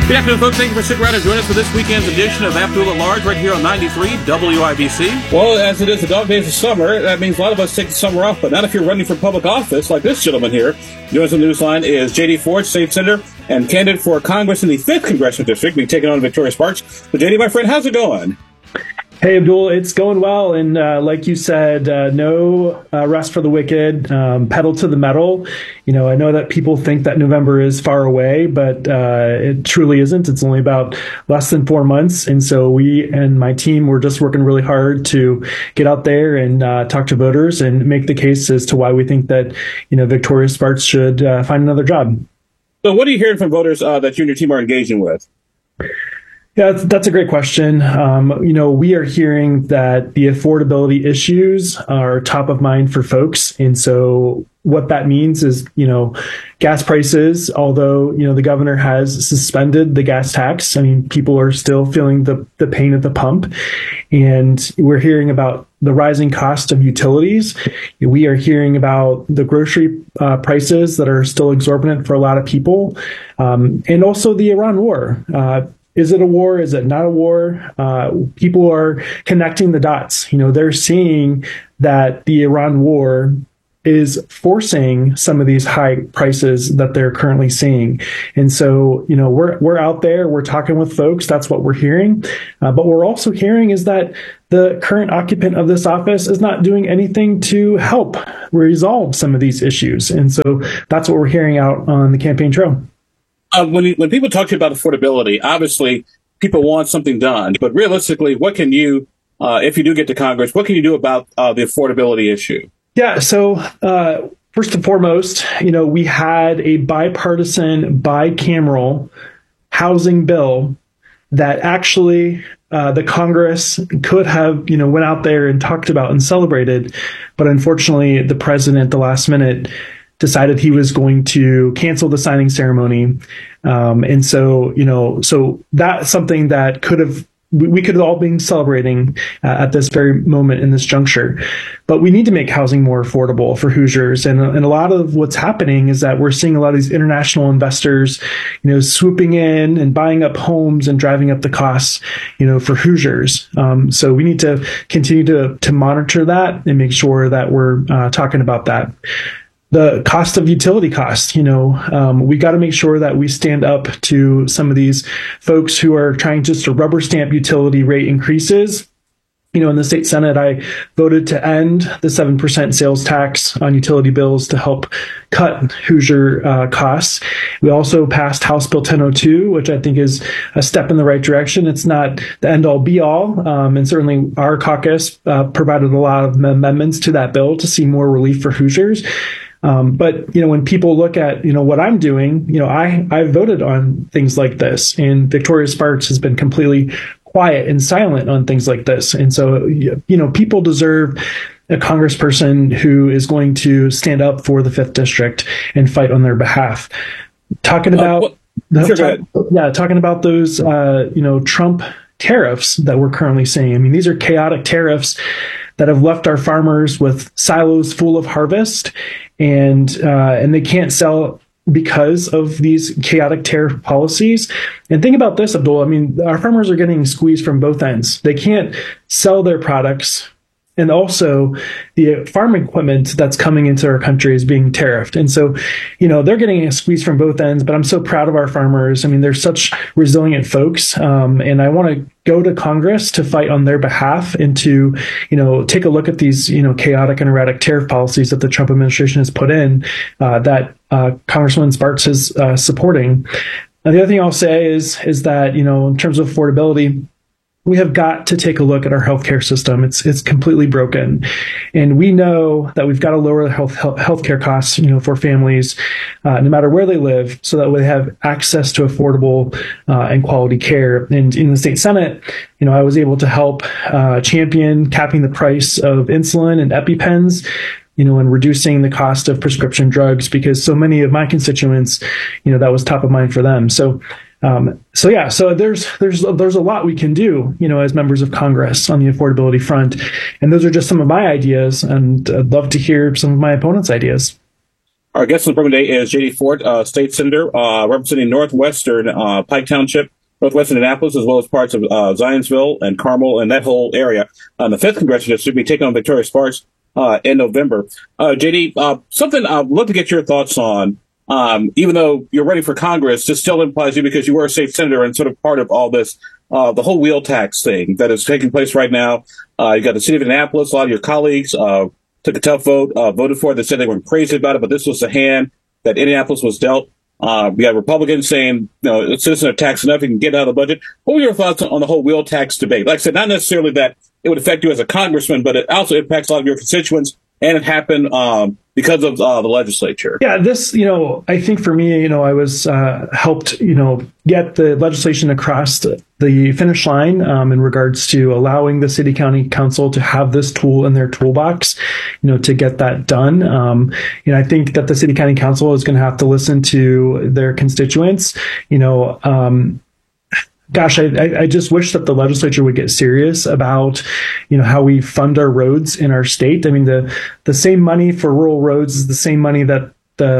Good afternoon, folks. Thank you for sticking around and joining us for this weekend's edition of Abdul at Large right here on 93 WIBC. Well, as it is the dog days of summer, that means a lot of us take the summer off, but not if you're running for public office like this gentleman here. Joining us on the newsline is J.D. Ford, state senator and candidate for Congress in the 5th Congressional District, being taken on Victoria Spartz. So, J.D., my friend, how's it going? Hey, Abdul, it's going well. And like you said, no rest for the wicked, pedal to the metal. You know, I know that people think that November is far away, but it truly isn't. It's only about less than 4 months. And so we and my team, we're just working really hard to get out there and talk to voters and make the case as to why we think that, you know, Victoria Spartz should find another job. So what are you hearing from voters that you and your team are engaging with? Yeah, that's a great question. You know, we are hearing that the affordability issues are top of mind for folks. And so what that means is, you know, gas prices, although, you know, the governor has suspended the gas tax, I mean, people are still feeling the pain at the pump. And we're hearing about the rising cost of utilities. We are hearing about the grocery prices that are still exorbitant for a lot of people. And also the Iran war. Is it a war? Is it not a war? People are connecting the dots. You know, they're seeing that the Iran war is forcing some of these high prices that they're currently seeing. And so, you know, we're out there, we're talking with folks. That's what we're hearing. But what we're also hearing is that the current occupant of this office is not doing anything to help resolve some of these issues. And so that's what we're hearing out on the campaign trail. When people talk to you about affordability, obviously people want something done. But realistically, what can you, if you do get to Congress, what can you do about the affordability issue? Yeah, so first and foremost, you know, we had a bipartisan, bicameral housing bill that actually the Congress could have, you know, went out there and talked about and celebrated. But unfortunately, the president at the last minute decided he was going to cancel the signing ceremony. And so, you know, so that's something that we could have all been celebrating at this very moment in this juncture. But we need to make housing more affordable for Hoosiers. And a lot of what's happening is that we're seeing a lot of these international investors, you know, swooping in and buying up homes and driving up the costs, you know, for Hoosiers. So we need to continue to monitor that and make sure that we're talking about that. The cost of utility costs, you know, we got to make sure that we stand up to some of these folks who are trying just to rubber stamp utility rate increases. You know, in the state Senate, I voted to end the 7% sales tax on utility bills to help cut Hoosier costs. We also passed House Bill 1002, which I think is a step in the right direction. It's not the end-all be-all, and certainly our caucus provided a lot of amendments to that bill to see more relief for Hoosiers. But, you know, when people look at, you know, what I'm doing, you know, I voted on things like this, and Victoria Spartz has been completely quiet and silent on things like this. And so, you know, people deserve a congressperson who is going to stand up for the 5th District and fight on their behalf. Talking about talking about those, you know, Trump tariffs that we're currently seeing. I mean, these are chaotic tariffs that have left our farmers with silos full of harvest, and they can't sell because of these chaotic tariff policies. And think about this, Abdul. I mean, our farmers are getting squeezed from both ends. They can't sell their products, and also the farm equipment that's coming into our country is being tariffed. And so, you know, they're getting a squeeze from both ends, but I'm so proud of our farmers. I mean, they're such resilient folks. And I want to go to Congress to fight on their behalf and to, you know, take a look at these, you know, chaotic and erratic tariff policies that the Trump administration has put in that Congresswoman Spartz is supporting. Now, the other thing I'll say is that, you know, in terms of affordability, we have got to take a look at our healthcare system. It's completely broken, and we know that we've got to lower the healthcare costs, you know, for families, no matter where they live, so that they have access to affordable and quality care. And in the state Senate, you know, I was able to help champion capping the price of insulin and EpiPens, you know, and reducing the cost of prescription drugs, because so many of my constituents, you know, that was top of mind for them. So there's a lot we can do, you know, as members of Congress on the affordability front. And those are just some of my ideas, and I'd love to hear some of my opponents' ideas. Our guest on the program today is J.D. Ford, State Senator, representing Northwestern Pike Township, Northwest Indianapolis, as well as parts of Zionsville and Carmel and that whole area. The 5th Congressional District will be taking on Victoria Sparks in November. J.D., something I'd love to get your thoughts on. Even though you're running for Congress, this still implies you because you were a state senator and sort of part of all this, the whole wheel tax thing that is taking place right now. You got the city of Indianapolis, a lot of your colleagues took a tough vote, voted for it. They said they weren't crazy about it, but this was the hand that Indianapolis was dealt. We got Republicans saying, citizens are taxed enough, you can get out of the budget. What were your thoughts on the whole wheel tax debate? Like I said, not necessarily that it would affect you as a congressman, but it also impacts a lot of your constituents, and it happened because of the legislature. Yeah, this, I think for me, I was helped, get the legislation across the finish line in regards to allowing the city county council to have this tool in their toolbox, to get that done. I think that the city county council is going to have to listen to their constituents, Gosh, I just wish that the legislature would get serious about, how we fund our roads in our state. I mean, the same money for rural roads is the same money that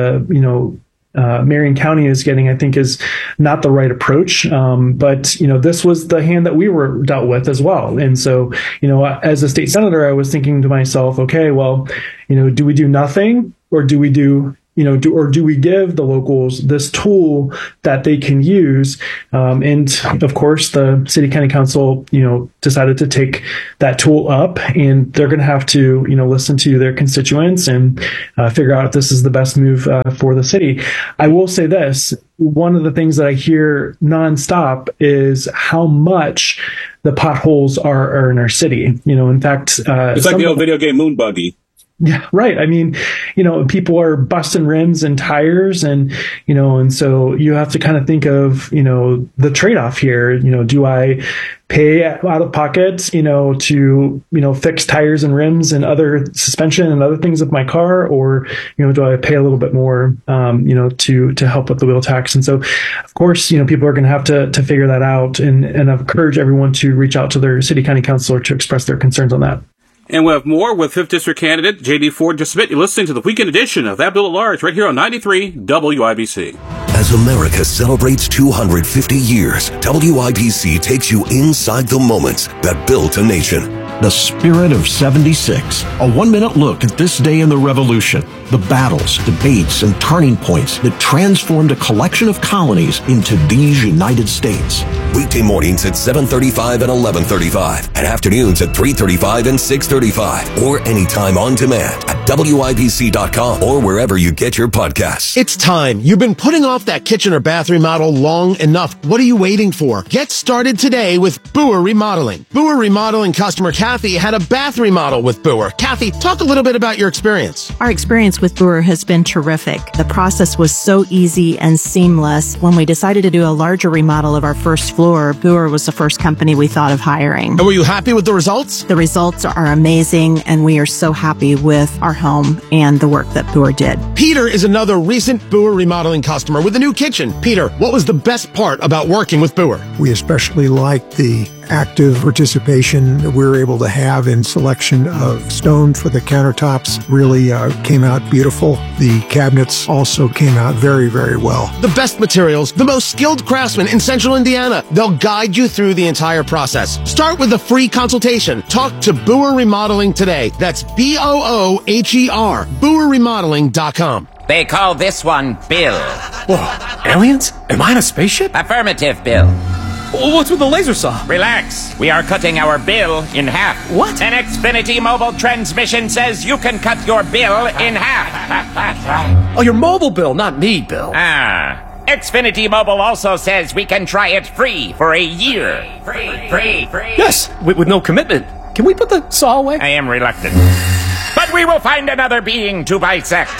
Marion County is getting, I think, is not the right approach. But this was the hand that we were dealt with as well. And so, as a state senator, I was thinking to myself, okay, well, do we do nothing, or do we do do we give the locals this tool that they can use? And of course, the city county council, decided to take that tool up, and they're going to have to, listen to their constituents and figure out if this is the best move for the city. I will say this. One of the things that I hear nonstop is how much the potholes are in our city. In fact, it's like the old video game Moon Buggy. Yeah, right. I mean, people are busting rims and tires, and so you have to kind of think of, the trade-off here. Do I pay out of pocket, to, fix tires and rims and other suspension and other things of my car, or, do I pay a little bit more, to help with the wheel tax? And so, of course, people are going to have to figure that out, and I encourage everyone to reach out to their city county councilor to express their concerns on that. And we'll have more with 5th District candidate J.D. Ford. Just a bit, you're listening to the weekend edition of Abdul at Large right here on 93 WIBC. As America celebrates 250 years, WIBC takes you inside the moments that built a nation. The Spirit of 76. A 1-minute look at this day in the Revolution. The battles, debates, and turning points that transformed a collection of colonies into these United States. Weekday mornings at 7:35 and 11:35, and afternoons at 3:35 and 6:35, or anytime on demand at WIBC.com or wherever you get your podcasts. It's time. You've been putting off that kitchen or bath remodel long enough. What are you waiting for? Get started today with Boer Remodeling. Boer Remodeling customer Kathy had a bath remodel with Boer. Kathy, talk a little bit about your experience. Our experience with Boer has been terrific. The process was so easy and seamless. When we decided to do a larger remodel of our first floor, Boer was the first company we thought of hiring. And were you happy with the results? The results are amazing, and we are so happy with our home and the work that Boer did. Peter is another recent Boer Remodeling customer with a new kitchen. Peter, what was the best part about working with Boer? We especially liked the active participation that we were able to have in selection of stone for the countertops. Really came out beautiful. The cabinets also came out very, very well. The best materials, the most skilled craftsmen in Central Indiana. They'll guide you through the entire process. Start with a free consultation. Talk to Boer Remodeling today. That's BOOHER, BoerRemodeling.com. They call this one Bill. Whoa, aliens? Am I in a spaceship? Affirmative, Bill. What's with the laser saw? Relax. We are cutting our bill in half. What? An Xfinity mobile transmission says you can cut your bill in half. Oh, your mobile bill, not me, Bill. Xfinity Mobile also says we can try it free for a year. Free. Yes, with no commitment. Can we put the saw away? I am reluctant. But we will find another being to bisect.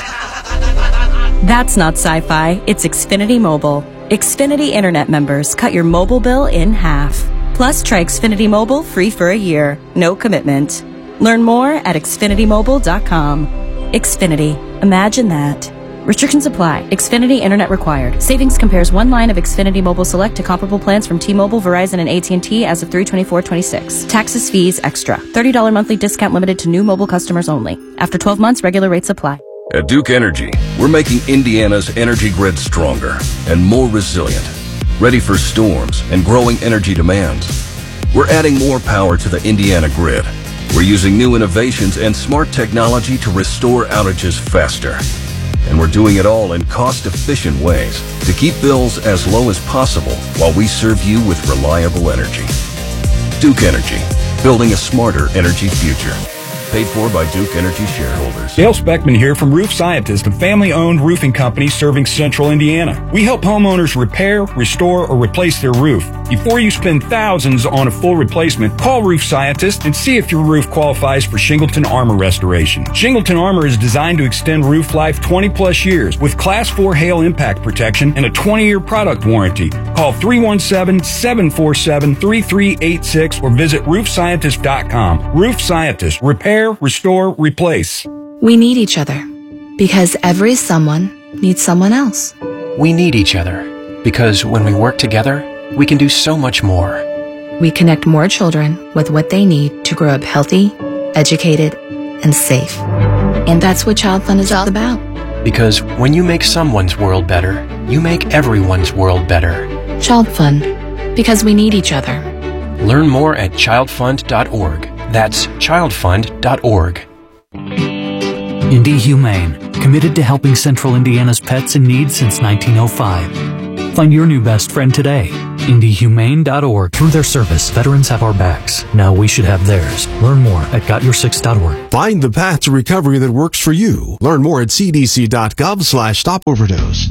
That's not sci-fi. It's Xfinity Mobile. Xfinity Internet members cut your mobile bill in half. Plus, try Xfinity Mobile free for a year. No commitment. Learn more at xfinitymobile.com. Xfinity. Imagine that. Restrictions apply. Xfinity Internet required. Savings compares one line of Xfinity Mobile Select to comparable plans from T-Mobile, Verizon, and AT&T as of 3/24/26. Taxes, fees, extra. $30 monthly discount limited to new mobile customers only. After 12 months, regular rates apply. At Duke Energy, we're making Indiana's energy grid stronger and more resilient, ready for storms and growing energy demands. We're adding more power to the Indiana grid. We're using new innovations and smart technology to restore outages faster. And we're doing it all in cost-efficient ways to keep bills as low as possible while we serve you with reliable energy. Duke Energy, building a smarter energy future. Paid for by Duke Energy shareholders. Dale Speckman here from Roof Scientist, a family-owned roofing company serving central Indiana. We help homeowners repair, restore, or replace their roof. Before you spend thousands on a full replacement, call Roof Scientist and see if your roof qualifies for Shingleton Armor restoration. Shingleton Armor is designed to extend roof life 20-plus years with Class 4 hail impact protection and a 20-year product warranty. Call 317-747-3386 or visit roofscientist.com. Roof Scientist. Repair, restore, replace. We need each other because every someone needs someone else. We need each other because when we work together, we can do so much more. We connect more children with what they need to grow up healthy, educated, and safe. And that's what Child Fund is all about. Because when you make someone's world better, you make everyone's world better. Child Fund, because we need each other. Learn more at childfund.org. That's childfund.org. Indy Humane, committed to helping Central Indiana's pets in need since 1905. Find your new best friend today. IndyHumane.org. Through their service, veterans have our backs. Now we should have theirs. Learn more at GotYour6.org. Find the path to recovery that works for you. Learn more at cdc.gov/stopoverdose.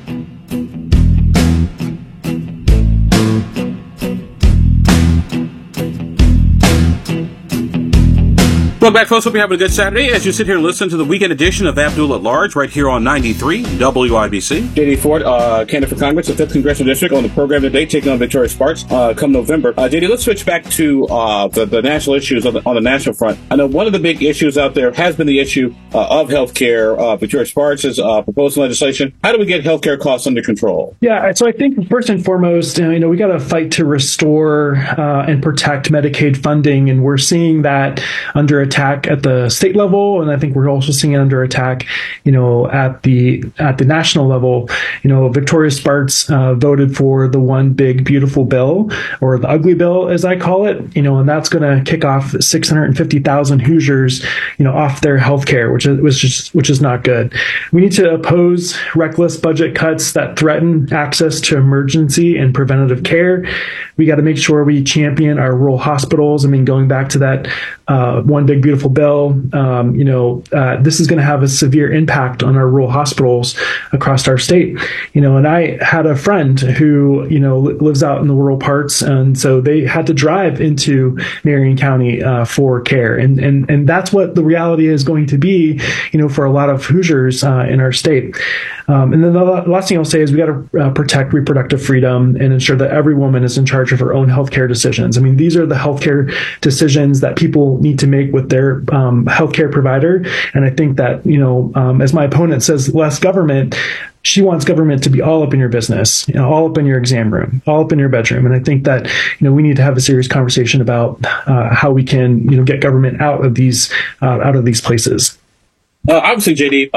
Welcome back, folks. Hope you're having a good Saturday as you sit here and listen to the weekend edition of Abdul at Large right here on 93 WIBC. J.D. Ford, candidate for Congress, the 5th Congressional District, on the program today, taking on Victoria Sparks come November. J.D., let's switch back to the national issues on the national front. I know one of the big issues out there has been the issue of health care. Victoria Sparks is proposing legislation. How do we get health care costs under control? Yeah, so I think first and foremost, we got to fight to restore and protect Medicaid funding, and we're seeing that under attack at the state level, and I think we're also seeing it under attack, at the national level. Victoria Sparks voted for the one big beautiful bill, or the ugly bill as I call it, and that's going to kick off 650,000 Hoosiers, off their health care, which is not good. We need to oppose reckless budget cuts that threaten access to emergency and preventative care. We got to make sure we champion our rural hospitals. Going back to that one big beautiful bill, this is going to have a severe impact on our rural hospitals across our state. And I had a friend who, lives out in the rural parts, and so they had to drive into Marion County for care. And that's what the reality is going to be, for a lot of Hoosiers in our state. And then the last thing I'll say is we got to protect reproductive freedom and ensure that every woman is in charge of her own healthcare decisions. These are the healthcare decisions that people need to make with their healthcare provider. And I think that, as my opponent says, less government. She wants government to be all up in your business, all up in your exam room, all up in your bedroom. And I think that, we need to have a serious conversation about how we can, get government out of these places. Obviously, JD,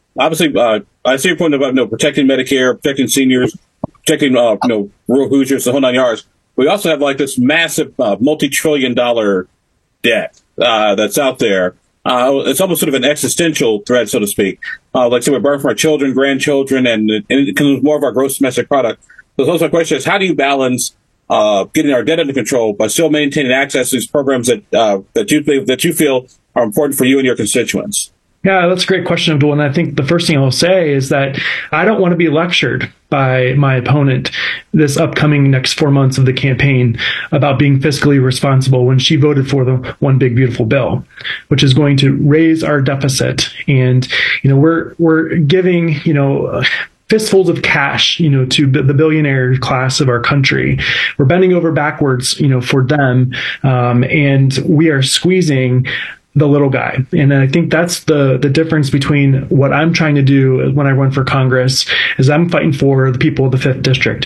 I see your point about protecting Medicare, protecting seniors, protecting rural Hoosiers, the whole 9 yards. We also have this massive multi-trillion-dollar debt that's out there. It's almost sort of an existential threat, so to speak. Like I said, we're burning from our children, grandchildren, and it consumes more of our gross domestic product. So my question is, how do you balance getting our debt under control but still maintaining access to these programs that you feel are important for you and your constituents? Yeah, that's a great question, Abdul. And I think the first thing I'll say is that I don't want to be lectured by my opponent this upcoming next 4 months of the campaign about being fiscally responsible when she voted for the one big beautiful bill, which is going to raise our deficit. And, we're giving, fistfuls of cash, to the billionaire class of our country. We're bending over backwards, for them. And we are squeezing the little guy. And I think that's the difference between what I'm trying to do when I run for Congress is I'm fighting for the people of the 5th District.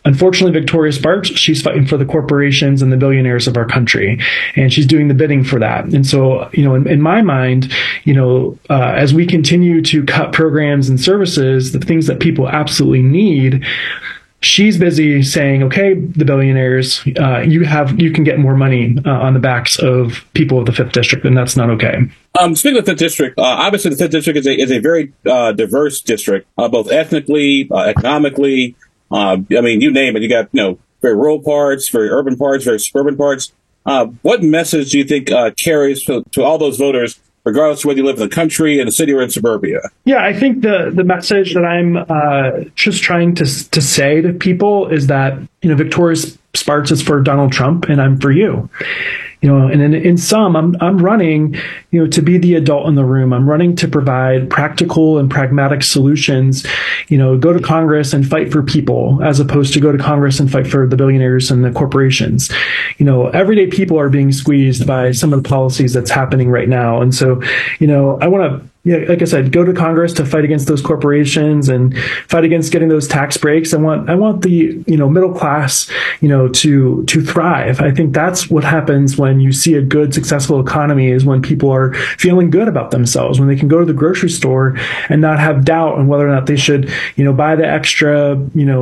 unfortunately, Victoria Spartz, she's fighting for the corporations and the billionaires of our country, and she's doing the bidding for that. And so, in my mind, as we continue to cut programs and services, the things that people absolutely need, she's busy saying, okay, the billionaires, you can get more money on the backs of people of the 5th District, and that's not okay. Speaking of the 5th District, obviously the 5th District is a very diverse district, both ethnically, economically. You name it. You got, very rural parts, very urban parts, very suburban parts. What message do you think carries to all those voters, regardless of whether you live in the country, in the city, or in suburbia? Yeah, I think the message that I'm just trying to say to people is that, Victoria Spartz is for Donald Trump and I'm for you. And in sum, I'm running, to be the adult in the room. I'm running to provide practical and pragmatic solutions, go to Congress and fight for people as opposed to go to Congress and fight for the billionaires and the corporations. Everyday people are being squeezed by some of the policies that's happening right now. And so, I want to, like I said, go to Congress to fight against those corporations and fight against getting those tax breaks. I want the middle class to thrive. I think that's what happens when you see a good, successful economy, is when people are feeling good about themselves, when they can go to the grocery store and not have doubt on whether or not they should buy the extra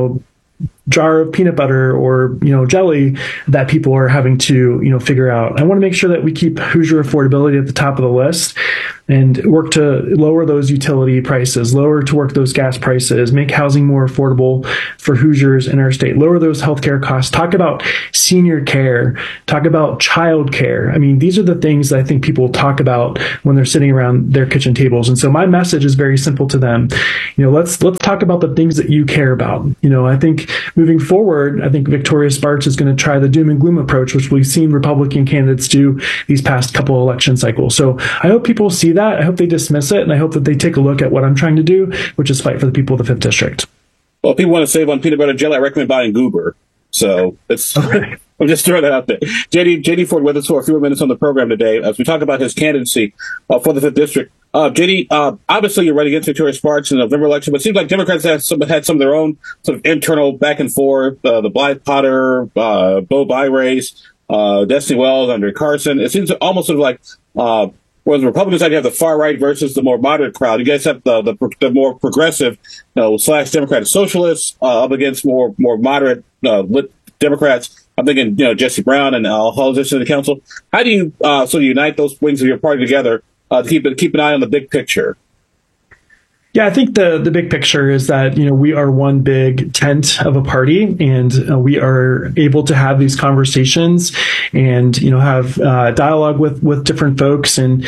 jar of peanut butter or jelly that people are having to figure out. I want to make sure that we keep Hoosier affordability at the top of the list and work to lower those utility prices, work those gas prices, make housing more affordable for Hoosiers in our state, lower those healthcare costs, talk about senior care, talk about child care. These are the things that I think people talk about when they're sitting around their kitchen tables. And so my message is very simple to them. Let's talk about the things that you care about. I think moving forward, I think Victoria Spartz is going to try the doom and gloom approach, which we've seen Republican candidates do these past couple of election cycles. So I hope people see that. I hope they dismiss it, and I hope that they take a look at what I'm trying to do, which is fight for the people of the 5th District. Well, if people want to save on peanut butter jelly, I recommend buying Goober. So I'm just throwing that out there. JD Ford with us for a few more minutes on the program today as we talk about his candidacy for the 5th District. JD, obviously you're running against Victoria Spartz in the November election, but it seems like Democrats had some of their own sort of internal back and forth. The Blythe Potter, Bo Bai race, Destiny Wells, Andre Carson. It seems almost sort of like where the Republican side, you have the far right versus the more moderate crowd. You guys have the more progressive, / Democratic socialists up against more moderate Democrats. I'm thinking, Jesse Brown and Al Hollister in the council. How do you sort of unite those wings of your party together to keep an eye on the big picture? Yeah, I think the big picture is that, we are one big tent of a party, and we are able to have these conversations and, have dialogue with different folks. And,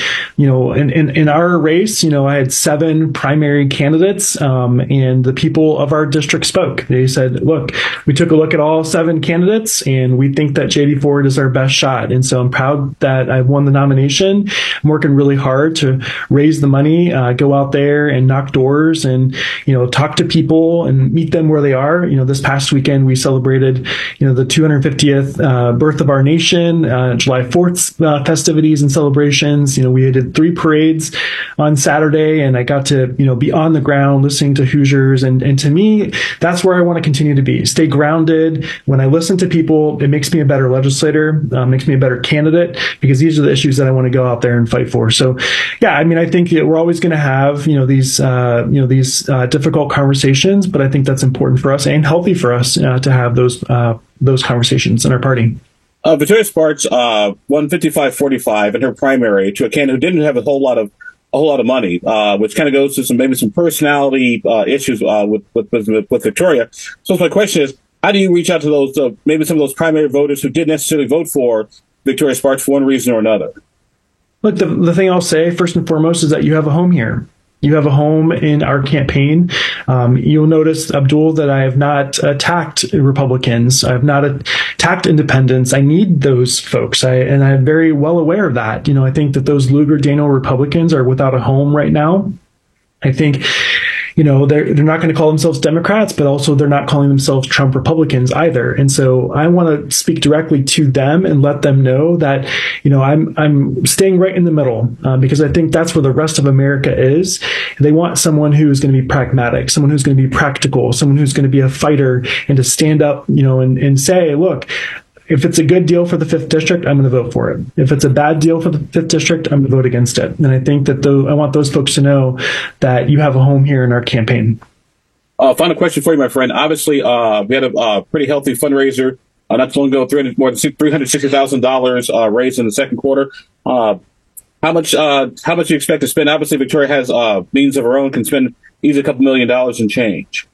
in our race, I had 7 primary candidates, and the people of our district spoke. They said, look, we took a look at all 7 candidates and we think that JD Ford is our best shot. And so I'm proud that I won the nomination. I'm working really hard to raise the money, go out there and knock doors and, talk to people and meet them where they are. This past weekend, we celebrated, the 250th birth of our nation, July 4th festivities and celebrations. We did 3 parades on Saturday, and I got to, be on the ground listening to Hoosiers. And to me, that's where I want to continue to be. Stay grounded. When I listen to people, it makes me a better legislator, makes me a better candidate, because these are the issues that I want to go out there and fight for. So, yeah, I think we're always going to have, these difficult conversations, but I think that's important for us and healthy for us to have those conversations in our party. Victoria Spartz won 55-45 in her primary to a candidate who didn't have a whole lot of money, which kind of goes to some personality issues with Victoria. So my question is, how do you reach out to those maybe some of those primary voters who didn't necessarily vote for Victoria Spartz for one reason or another? Look, the thing I'll say first and foremost is that you have a home here. You have a home in our campaign. You'll notice, Abdul, that I have not attacked Republicans. I have not attacked independents. I need those folks. And I'm very well aware of that. I think that those Lugar Daniel Republicans are without a home right now. I think, they're not going to call themselves Democrats, but also they're not calling themselves Trump Republicans either. And so I want to speak directly to them and let them know that, I'm staying right in the middle, because I think that's where the rest of America is. They want someone who's going to be pragmatic, someone who's going to be practical, someone who's going to be a fighter and to stand up, and say, look, if it's a good deal for the 5th District, I'm going to vote for it. If it's a bad deal for the 5th District, I'm going to vote against it. And I think that I want those folks to know that you have a home here in our campaign. Final question for you, my friend. Obviously, we had a pretty healthy fundraiser not too long ago, more than $360,000 raised in the second quarter. How much do you expect to spend? Obviously, Victoria has means of her own, can spend easily $2 million and change.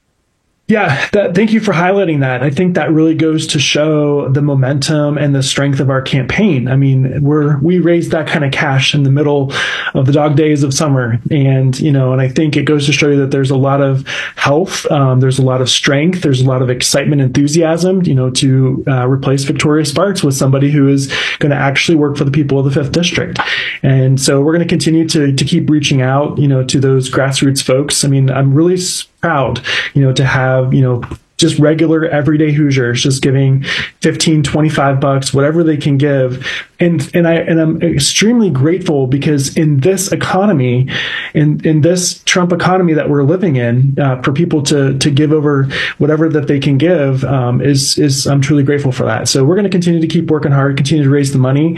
Yeah, thank you for highlighting that. I think that really goes to show the momentum and the strength of our campaign. I mean, we raised that kind of cash in the middle of the dog days of summer. And, and I think it goes to show you that there's a lot of health, there's a lot of strength, there's a lot of excitement, enthusiasm, to replace Victoria Spartz with somebody who is going to actually work for the people of the 5th District. And so we're going to continue to keep reaching out, to those grassroots folks. I mean, I'm really proud, to have, just regular everyday Hoosiers just giving $15, $25, whatever they can give. And I'm extremely grateful because in this economy, in this Trump economy that we're living in, for people to give over whatever that they can give, I'm truly grateful for that. So we're going to continue to keep working hard, continue to raise the money.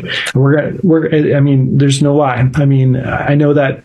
There's no lie. I mean, I know that,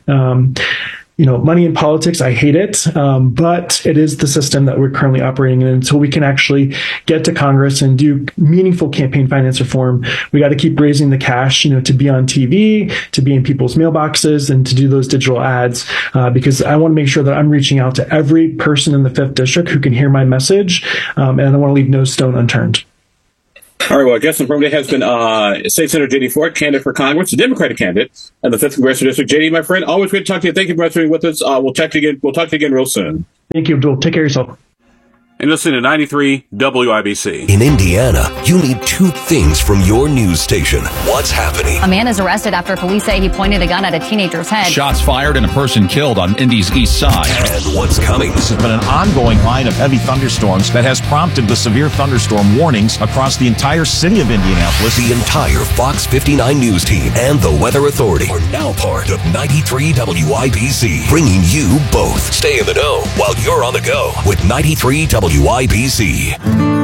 money in politics, I hate it, but it is the system that we're currently operating in. Until we can actually get to Congress and do meaningful campaign finance reform, we got to keep raising the cash, to be on TV, to be in people's mailboxes, and to do those digital ads, because I want to make sure that I'm reaching out to every person in the 5th District who can hear my message, and I want to leave no stone unturned. All right, well, our guest on the program has been State Senator J.D. Ford, candidate for Congress, a Democratic candidate in the 5th Congressional District. J.D., my friend, always great to talk to you. Thank you for being with us. We'll talk to you again real soon. Thank you, Abdul. Take care of yourself. And listen to 93 WIBC. In Indiana, you need two things from your news station. What's happening? A man is arrested after police say he pointed a gun at a teenager's head. Shots fired and a person killed on Indy's east side. And what's coming? This has been an ongoing line of heavy thunderstorms that has prompted the severe thunderstorm warnings across the entire city of Indianapolis. The entire Fox 59 news team and the Weather Authority are now part of 93 WIBC, bringing you both. Stay in the know while you're on the go with 93 WIBC.